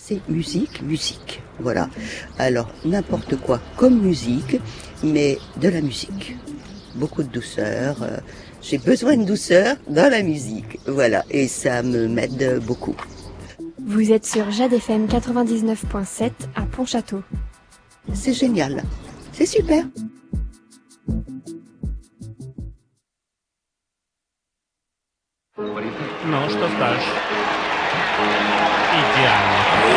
c'est musique, musique. Voilà. Alors, n'importe quoi comme musique, mais de la musique. Beaucoup de douceur. J'ai besoin de douceur dans la musique. Voilà. Et ça m'aide beaucoup. Vous êtes sur Jade FM 99.7 à Pontchâteau. C'est génial. C'est super. No, što staš? Idealno.